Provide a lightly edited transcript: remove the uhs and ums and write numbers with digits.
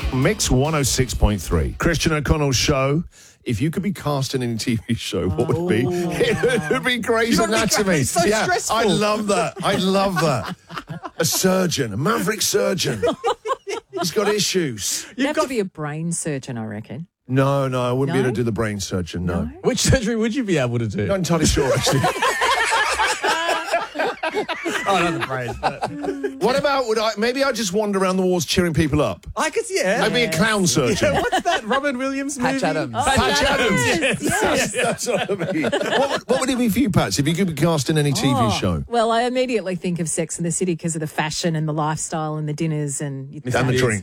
Mix 106.3. Christian O'Connell's show. If you could be cast in any TV show, what would it be? It would be Grey's Anatomy. It's so stressful. I love that. I love that. A surgeon, a maverick surgeon. He's got issues. You'd have to be a brain surgeon, I reckon. No, I wouldn't be No? able to do the brain surgeon, no. Which surgery would you be able to do? Not entirely sure, actually. Oh, not the brain. But... What about, maybe I'd just wander around the walls cheering people up. I could, yeah. I'd be a clown surgeon. Yeah, what's that Robin Williams movie? Patch Adams. Patch Adams. Yes. That's what I mean. What would it be for you, Pats, if you could be cast in any TV show? Well, I immediately think of Sex and the City because of the fashion and the lifestyle and the dinners and And the drink.